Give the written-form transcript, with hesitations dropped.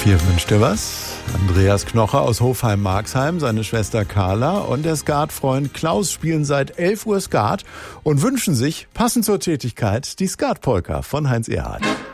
4 wünscht dir was. Andreas Knocher aus Hofheim-Marxheim, seine Schwester Carla und der Skatfreund Klaus spielen seit 11 Uhr Skat und wünschen sich, passend zur Tätigkeit, die Skatpolka von Heinz Erhardt.